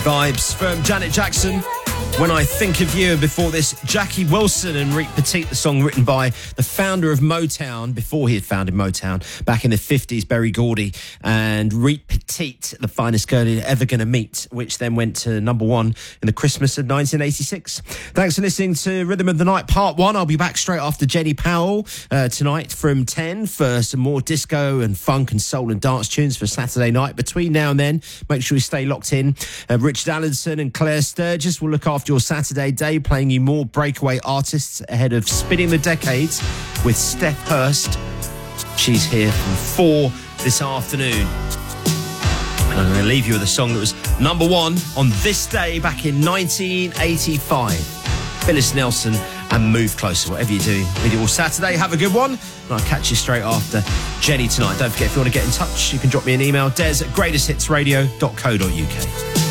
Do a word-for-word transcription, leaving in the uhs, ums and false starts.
vibes from Janet Jackson. When I Think of You, before this, Jackie Wilson and Reet Petite, the song written by the founder of Motown, before he had founded Motown, back in the fifties, Berry Gordy, and Reet Petite, the finest girl you're ever going to meet, which then went to number one in the Christmas of nineteen eighty-six. Thanks for listening to Rhythm of the Night Part one. I'll be back straight after Jenny Powell uh, tonight from ten for some more disco and funk and soul and dance tunes for Saturday night. Between now and then, make sure you stay locked in. Uh, Richard Allenson and Claire Sturgis will look after your Saturday day, playing you more breakaway artists ahead of Spinning the Decades with Steph Hurst. She's here from four this afternoon. And I'm going to leave you with a song that was number one on this day back in nineteen eighty-five. Phyllis Nelson and Move Closer. Whatever you're doing, we do all Saturday. Have a good one. And I'll catch you straight after Jenny tonight. Don't forget, if you want to get in touch, you can drop me an email, des at greatest hits radio dot co dot uk.